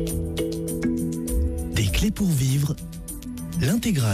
Des clés pour vivre, l'intégrale.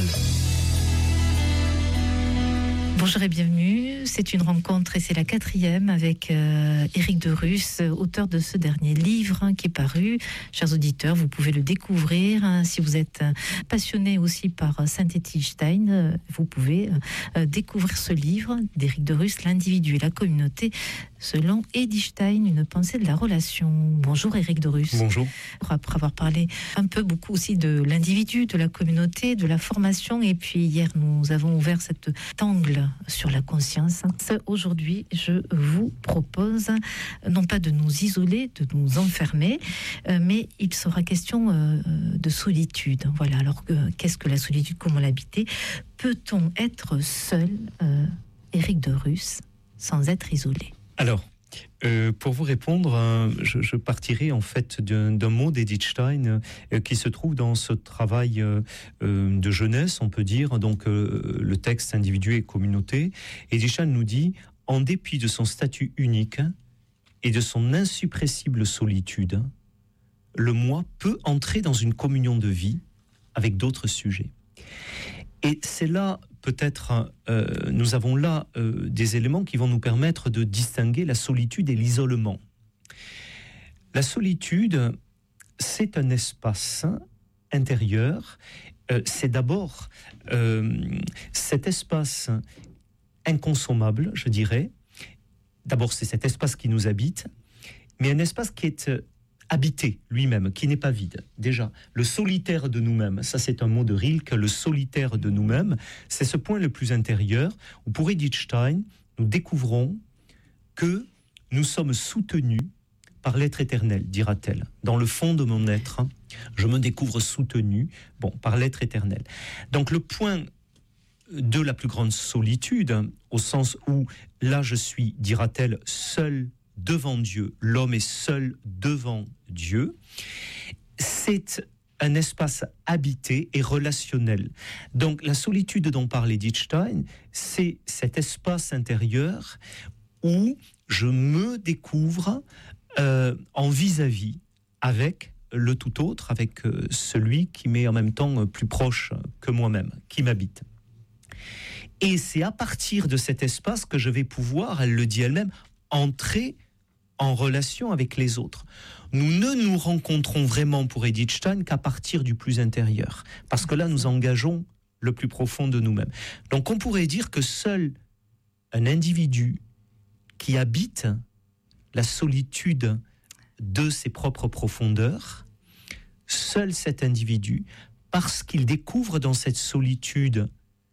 Bonjour et bienvenue, c'est une rencontre et c'est la 4e avec Éric de Rus, auteur de ce dernier livre qui est paru. Chers auditeurs, vous pouvez le découvrir. Si vous êtes passionné aussi par Saint-Étienne Stein, vous pouvez découvrir ce livre d'Éric de Rus, L'individu et la communauté, selon Edith Stein, une pensée de la relation. Bonjour Éric de Rus. Bonjour. Après avoir parlé beaucoup aussi de l'individu, de la communauté, de la formation, et puis hier nous avons ouvert cet angle sur la conscience. Aujourd'hui, je vous propose non pas de nous isoler, de nous enfermer, mais il sera question de solitude. Voilà, alors qu'est-ce que la solitude, comment l'habiter? Peut-on être seul, Éric de Rus, sans être isolé? Alors, pour vous répondre, je partirai en fait d'un mot d'Edith Stein qui se trouve dans ce travail de jeunesse, on peut dire, donc le texte Individu et communauté. Edith Stein nous dit, en dépit de son statut unique et de son insuppressible solitude, le moi peut entrer dans une communion de vie avec d'autres sujets. Et c'est là, peut-être, nous avons là des éléments qui vont nous permettre de distinguer la solitude et l'isolement. La solitude, c'est un espace intérieur. C'est d'abord cet espace inconsommable, je dirais. D'abord, c'est cet espace qui nous habite, mais un espace qui est habité lui-même, qui n'est pas vide. Déjà, le solitaire de nous-mêmes, ça c'est un mot de Rilke, le solitaire de nous-mêmes, c'est ce point le plus intérieur où pour Edith Stein, nous découvrons que nous sommes soutenus par l'être éternel, dira-t-elle. Dans le fond de mon être, je me découvre soutenu, par l'être éternel. Donc le point de la plus grande solitude, au sens où là je suis, dira-t-elle, seul devant Dieu, l'homme est seul devant Dieu, c'est un espace habité et relationnel. Donc la solitude dont parle Edith Stein, c'est cet espace intérieur où je me découvre en vis-à-vis avec le tout autre, avec celui qui m'est en même temps plus proche que moi-même, qui m'habite. Et c'est à partir de cet espace que je vais pouvoir, elle le dit elle-même, entrer en relation avec les autres. Nous ne nous rencontrons vraiment pour Edith Stein qu'à partir du plus intérieur, parce que là nous engageons le plus profond de nous-mêmes. Donc on pourrait dire que seul un individu qui habite la solitude de ses propres profondeurs, seul cet individu, parce qu'il découvre dans cette solitude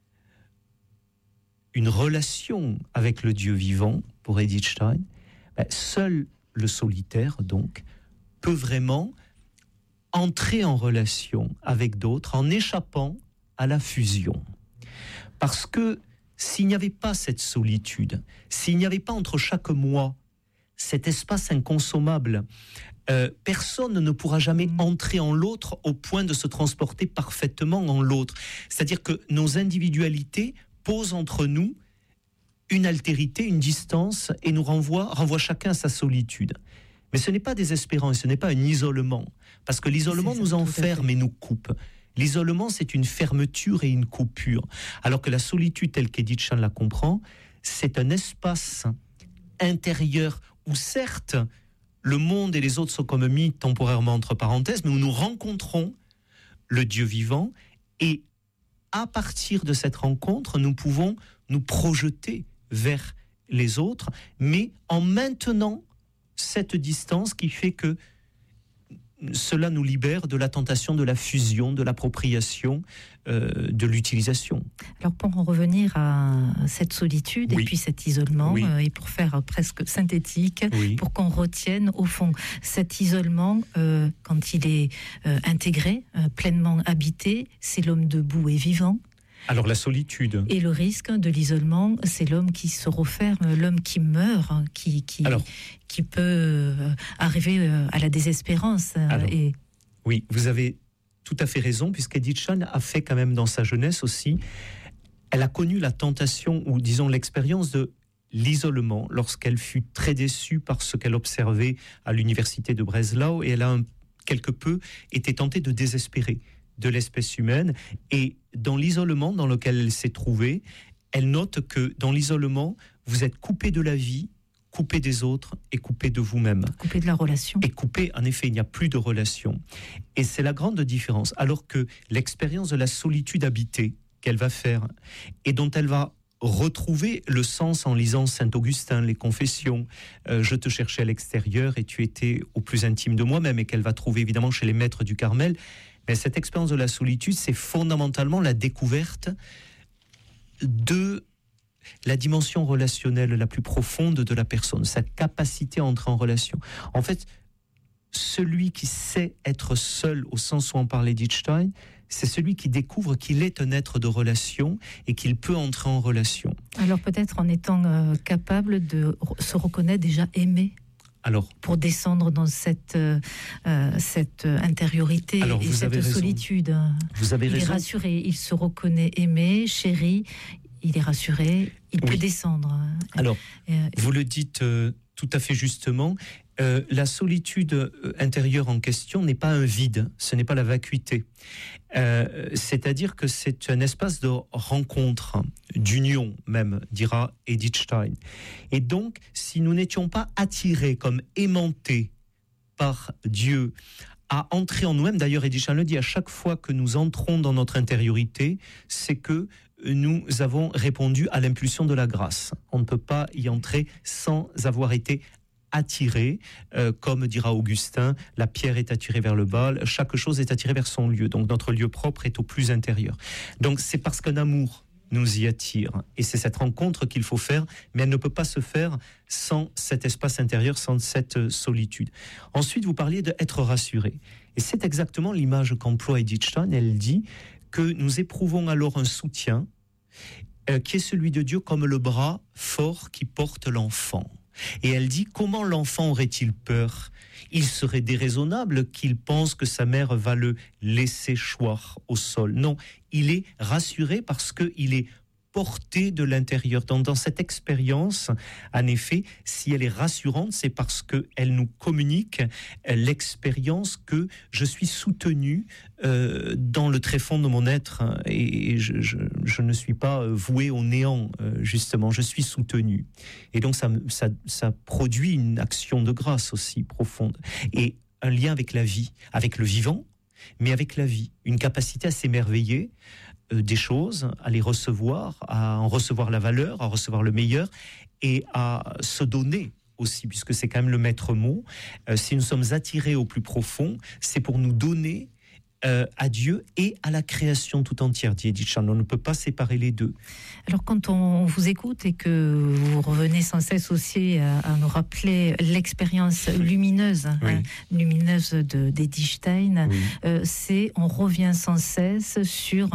une relation avec le Dieu vivant, pour Edith Stein, seul le solitaire, donc, peut vraiment entrer en relation avec d'autres en échappant à la fusion. Parce que s'il n'y avait pas cette solitude, s'il n'y avait pas entre chaque moi cet espace inconsommable, personne ne pourra jamais entrer en l'autre au point de se transporter parfaitement en l'autre. C'est-à-dire que nos individualités posent entre nous une altérité, une distance, et nous renvoie chacun à sa solitude. Mais ce n'est pas désespérant, et ce n'est pas un isolement, parce que l'isolement nous enferme et nous coupe. L'isolement, c'est une fermeture et une coupure, alors que la solitude, telle qu'Edith Stein la comprend, c'est un espace intérieur où certes, le monde et les autres sont comme mis temporairement entre parenthèses, mais où nous rencontrons le Dieu vivant, et à partir de cette rencontre, nous pouvons nous projeter vers les autres, mais en maintenant cette distance qui fait que cela nous libère de la tentation de la fusion, de l'appropriation, de l'utilisation. Alors pour en revenir à cette solitude et puis cet isolement, et pour faire presque synthétique, pour qu'on retienne au fond cet isolement, quand il est intégré, pleinement habité, c'est l'homme debout et vivant. Alors la solitude. Et le risque de l'isolement, c'est l'homme qui se referme, l'homme qui meurt, qui peut arriver à la désespérance. Oui, vous avez tout à fait raison, puisqu'Edith Stein a fait quand même dans sa jeunesse aussi, elle a connu la tentation, ou disons l'expérience de l'isolement, lorsqu'elle fut très déçue par ce qu'elle observait à l'université de Breslau, et elle a quelque peu été tentée de désespérer de l'espèce humaine. Et dans l'isolement dans lequel elle s'est trouvée, elle note que dans l'isolement, vous êtes coupé de la vie, coupé des autres et coupé de vous-même. Coupé de la relation. Et coupé, en effet, il n'y a plus de relation. Et c'est la grande différence. Alors que l'expérience de la solitude habitée qu'elle va faire et dont elle va retrouver le sens en lisant Saint-Augustin, les Confessions, je te cherchais à l'extérieur et tu étais au plus intime de moi-même, et qu'elle va trouver évidemment chez les maîtres du Carmel. Mais cette expérience de la solitude, c'est fondamentalement la découverte de la dimension relationnelle la plus profonde de la personne, sa capacité à entrer en relation. En fait, celui qui sait être seul, au sens où en parlait Dietzstein, c'est celui qui découvre qu'il est un être de relation et qu'il peut entrer en relation. Alors peut-être en étant capable de se reconnaître déjà aimé. Alors, pour descendre dans cette intériorité et cette solitude. Vous avez raison. Il est rassuré, il se reconnaît aimé, chéri, il est rassuré, il peut descendre. Alors, vous le dites tout à fait justement, la solitude intérieure en question n'est pas un vide, ce n'est pas la vacuité. C'est-à-dire que c'est un espace de rencontre, d'union même, dira Edith Stein. Et donc, si nous n'étions pas attirés comme aimantés par Dieu à entrer en nous-mêmes, d'ailleurs Edith Stein le dit, à chaque fois que nous entrons dans notre intériorité, c'est que nous avons répondu à l'impulsion de la grâce. On ne peut pas y entrer sans avoir été attiré, comme dira Augustin, la pierre est attirée vers le bas, chaque chose est attirée vers son lieu. Donc notre lieu propre est au plus intérieur. Donc c'est parce qu'un amour nous y attire. Et c'est cette rencontre qu'il faut faire, mais elle ne peut pas se faire sans cet espace intérieur, sans cette solitude. Ensuite, vous parliez d'être rassuré. Et c'est exactement l'image qu'emploie Edith Stein. Elle dit que nous éprouvons alors un soutien qui est celui de Dieu comme le bras fort qui porte l'enfant. Et elle dit, comment l'enfant aurait-il peur ? Il serait déraisonnable qu'il pense que sa mère va le laisser choir au sol. Non, il est rassuré parce qu'il est porté de l'intérieur. Dans cette expérience, en effet, si elle est rassurante, c'est parce qu'elle nous communique l'expérience que je suis soutenu dans le tréfonds de mon être et je ne suis pas voué au néant, justement, je suis soutenu. Et donc ça produit une action de grâce aussi profonde et un lien avec la vie, avec le vivant, mais avec la vie, une capacité à s'émerveiller des choses, à les recevoir, à en recevoir la valeur, à recevoir le meilleur et à se donner aussi, puisque c'est quand même le maître mot. Si nous sommes attirés au plus profond, c'est pour nous donner à Dieu et à la création tout entière, dit Edith Stein. On ne peut pas séparer les deux. Alors quand on vous écoute et que vous revenez sans cesse aussi à nous rappeler l'expérience lumineuse, lumineuse d'Edith Stein, on revient sans cesse sur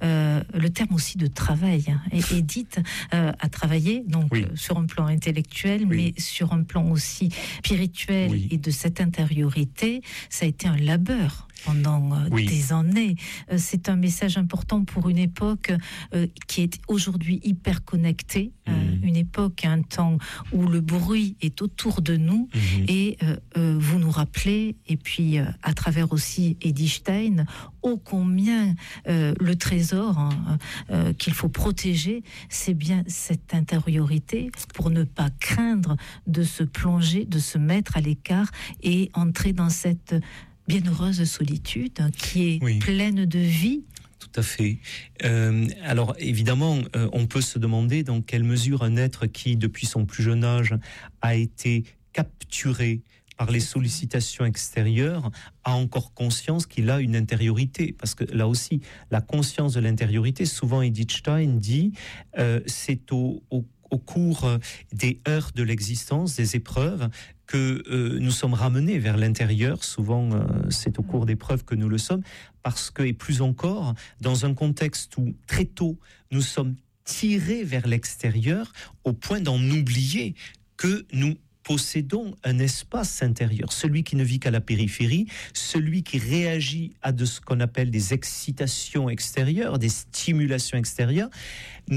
le terme aussi de travail. Et Edith a travaillé donc sur un plan intellectuel, mais sur un plan aussi spirituel et de cette intériorité, ça a été un labeur pendant des années. C'est un message important pour une époque qui est aujourd'hui hyper connectée, une époque, un temps où le bruit est autour de nous et vous nous rappelez, et puis à travers aussi Edith Stein, ô combien le trésor qu'il faut protéger, c'est bien cette intériorité pour ne pas craindre de se plonger, de se mettre à l'écart et entrer dans cette bienheureuse solitude qui est pleine de vie. Tout à fait. Alors évidemment, on peut se demander dans quelle mesure un être qui, depuis son plus jeune âge, a été capturé par les sollicitations extérieures, a encore conscience qu'il a une intériorité. Parce que là aussi, la conscience de l'intériorité, souvent Edith Stein dit, c'est au cours des heures de l'existence, des épreuves, que nous sommes ramenés vers l'intérieur. Souvent, c'est au cours d'épreuves que nous le sommes, parce que, et plus encore, dans un contexte où, très tôt, nous sommes tirés vers l'extérieur, au point d'en oublier que nous possédons un espace intérieur. Celui qui ne vit qu'à la périphérie, celui qui réagit à ce qu'on appelle des excitations extérieures, des stimulations extérieures, ne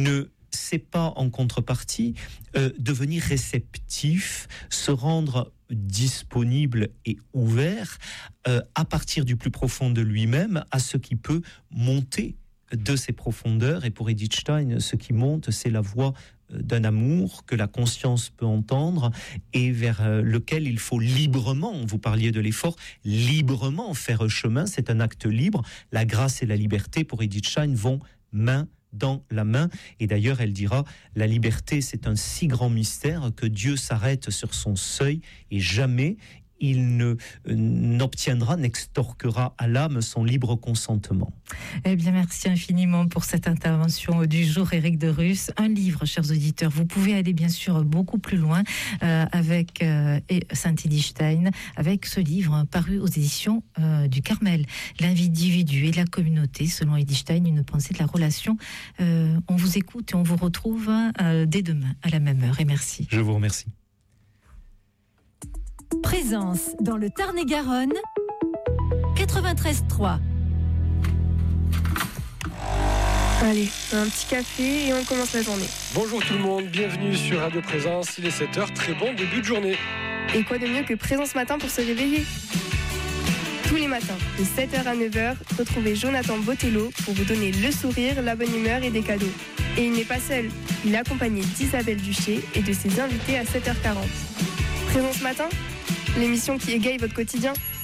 c'est pas en contrepartie devenir réceptif, se rendre disponible et ouvert à partir du plus profond de lui-même à ce qui peut monter de ses profondeurs. Et pour Edith Stein, ce qui monte, c'est la voix d'un amour que la conscience peut entendre et vers lequel il faut librement, vous parliez de l'effort, librement faire chemin. C'est un acte libre. La grâce et la liberté, pour Edith Stein, vont main dans la main. Et d'ailleurs, elle dira, la liberté, c'est un si grand mystère que Dieu s'arrête sur son seuil et jamais il n'obtiendra, n'extorquera à l'âme son libre consentement. Eh bien, merci infiniment pour cette intervention du jour, Éric de Rus. Un livre, chers auditeurs, vous pouvez aller bien sûr beaucoup plus loin avec Saint-Edith Stein, avec ce livre paru aux éditions du Carmel, L'individu et la communauté, selon Edith Stein, une pensée de la relation. On vous écoute et on vous retrouve dès demain à la même heure. Et merci. Je vous remercie. Présence dans le Tarn-et-Garonne, 93.3. Allez, un petit café et on commence la journée. Bonjour tout le monde, bienvenue sur Radio Présence, il est 7h, très bon début de journée. Et quoi de mieux que Présence Matin pour se réveiller ? Tous les matins, de 7h à 9h, retrouvez Jonathan Botello pour vous donner le sourire, la bonne humeur et des cadeaux. Et il n'est pas seul, il est accompagné d'Isabelle Duché et de ses invités à 7h40. Présence Matin, l'émission qui égaye votre quotidien.